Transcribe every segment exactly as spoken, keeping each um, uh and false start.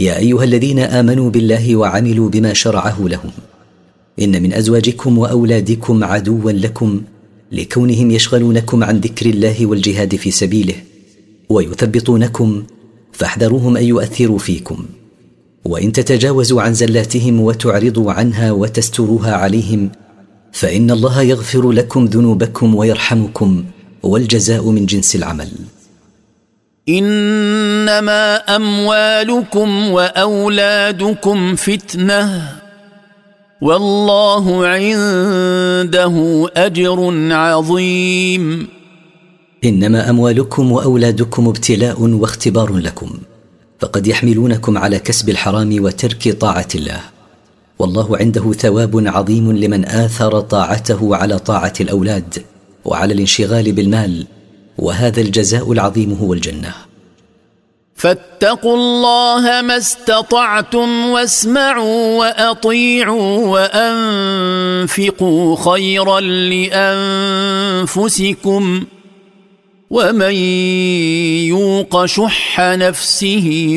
يا أيها الذين آمنوا بالله وعملوا بما شرعه لهم إن من أزواجكم وأولادكم عدوا لكم لكونهم يشغلونكم عن ذكر الله والجهاد في سبيله ويثبطونكم، فاحذروهم أن يؤثروا فيكم. وإن تتجاوزوا عن زلاتهم وتعرضوا عنها وتستروها عليهم فإن الله يغفر لكم ذنوبكم ويرحمكم، والجزاء من جنس العمل. إنما أموالكم وأولادكم فتنة والله عنده أجر عظيم. إنما أموالكم وأولادكم ابتلاء واختبار لكم، فقد يحملونكم على كسب الحرام وترك طاعة الله، والله عنده ثواب عظيم لمن آثر طاعته على طاعة الأولاد وعلى الانشغال بالمال، وهذا الجزاء العظيم هو الجنة. فاتقوا الله ما استطعتم واسمعوا وأطيعوا وأنفقوا خيرا لأنفسكم ومن يوق شح نفسه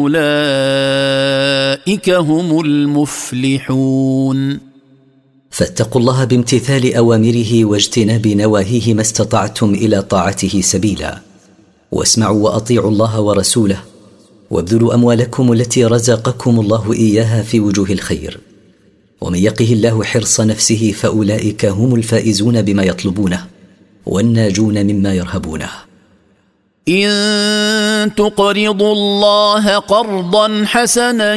فأولئك هم المفلحون. فاتقوا الله بامتثال أوامره واجتناب نواهيه ما استطعتم إلى طاعته سبيلا، واسمعوا وأطيعوا الله ورسوله، وابذلوا أموالكم التي رزقكم الله إياها في وجوه الخير، ومن يقه الله حرص نفسه فأولئك هم الفائزون بما يطلبونه والناجون مما يرهبونه. إن تقرضوا الله قرضا حسنا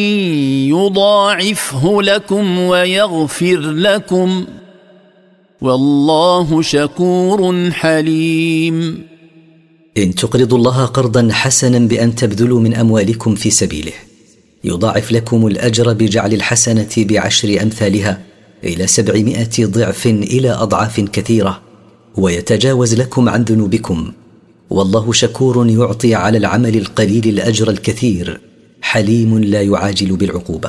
يضاعفه لكم ويغفر لكم والله شكور حليم. إن تقرضوا الله قرضا حسنا بأن تبذلوا من أموالكم في سبيله يضاعف لكم الأجر بجعل الحسنة بعشر أمثالها إلى سبعمائة ضعف إلى أضعاف كثيرة، ويتجاوز لكم عن ذنوبكم، والله شكور يعطي على العمل القليل الأجر الكثير، حليم لا يعاجل بالعقوبة.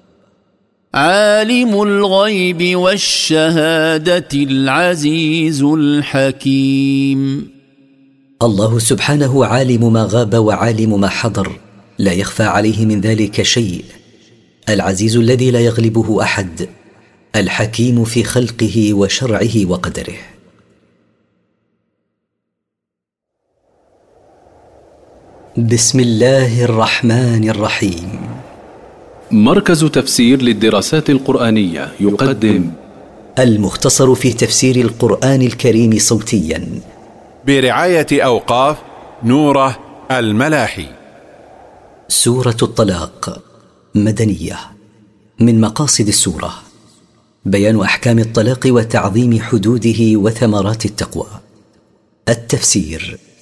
عالم الغيب والشهادة العزيز الحكيم. الله سبحانه عالم ما غاب وعالم ما حضر، لا يخفى عليه من ذلك شيء، العزيز الذي لا يغلبه أحد، الحكيم في خلقه وشرعه وقدره. بسم الله الرحمن الرحيم. مركز تفسير للدراسات القرآنية يقدم المختصر في تفسير القرآن الكريم صوتيا برعاية أوقاف نوره الملاحي. سورة الطلاق مدنية. من مقاصد السورة بيان أحكام الطلاق وتعظيم حدوده وثمرات التقوى. التفسير